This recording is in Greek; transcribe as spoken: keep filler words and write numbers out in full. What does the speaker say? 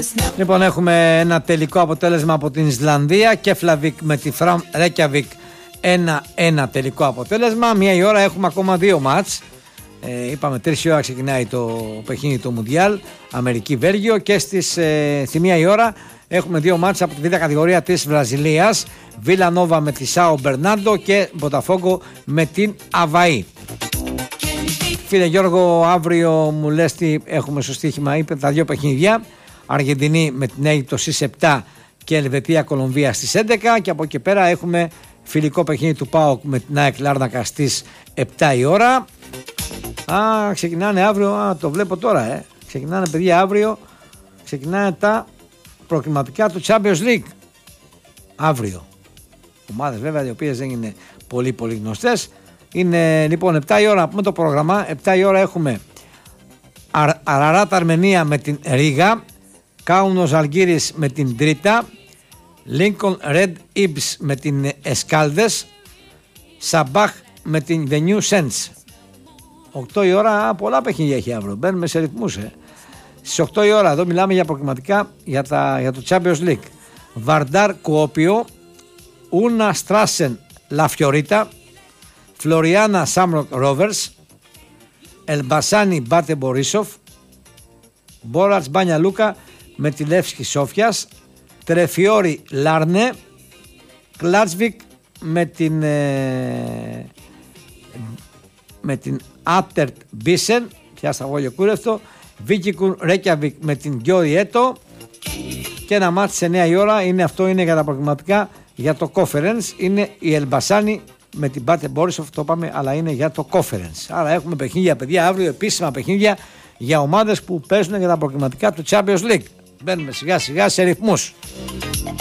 Λοιπόν, έχουμε ένα τελικό αποτέλεσμα από την Ισλανδία. Κέφλαβικ με τη Φραμ Ρέκιαβικ ένα ένα τελικό αποτέλεσμα. Μία η ώρα έχουμε ακόμα δύο μάτς. Ε, είπαμε τρεις η ώρα ξεκινάει το παιχνίδι του Μουντιάλ, Αμερική-Βέλγιο, και στις, ε, στη μία η ώρα έχουμε δύο μάτς από τη β' κατηγορία της Βραζιλίας, Βίλα Νόβα με τη Σάο Μπερνάντο και Μποταφόγκο με την Αβαή. Φίλε Γιώργο, αύριο μου λες τι έχουμε στο στοίχημα. Είπε τα δύο παιχνίδια, Αργεντινή με την Αίγυπτο στις επτά και Ελβετία-Κολομβία στις έντεκα, και από εκεί πέρα έχουμε φιλικό παιχνίδι του ΠΑΟΚ με την ΑΕΚ Λάρνακα στις επτά η ώρα. Α, ξεκινάνε αύριο, α, το βλέπω τώρα, ε. Ξεκινάνε, παιδιά, αύριο. Ξεκινάνε τα προκριματικά του Champions League. Αύριο. Ομάδες βέβαια οι οποίες δεν είναι πολύ πολύ γνωστές. Είναι λοιπόν επτά η ώρα, να πούμε το πρόγραμμα. επτά η ώρα έχουμε Αραράτ Αρμενία με την Ρίγα, Κάουνος Αλγύρης με την Τρίτα, Lincoln Red Ibs με την Εσκάλδες, Σαμπάχ με την The New Sense. οκτώ η ώρα, πολλά παιχνίδια έχει αύριο. Μπαίνουμε σε ρυθμούς. Ε. Στις οκτώ η ώρα, εδώ μιλάμε για προκριματικά για, τα, για το Champions League. Βαρντάρ Κουόπιο, Ούνα Στράσεν Λαφιωρίτα, Φλωριάνα Σάμροκ Ρόβερς, Ελμπασάνι Μπάτε Μπορίσοφ, Μπόρατς Μπάνια Λούκα με τη Λεύσκη Σόφιας, Τρεφιόρι Λάρνε, Κλάτσβικ με την ε, με την Άπτερτ Μπίσεν, πιάστα εγώ κούρευτο, Βίκικουν Ρέκιαβικ με την Γκιόρι Έτο, και ένα μάτι σε εννιά η ώρα, είναι αυτό, είναι για τα προγραμματικά για το Conference, είναι η Ελμπασάνη με την Μπάτε Μπόρισοφ, το είπαμε, αλλά είναι για το Conference. Άρα έχουμε παιχνίδια, παιδιά, αύριο επίσημα παιχνίδια για ομάδες που παίζουν για τα προγραμματικά του Champions League. Μπαίνουμε σιγά σιγά σε ρυθμούς.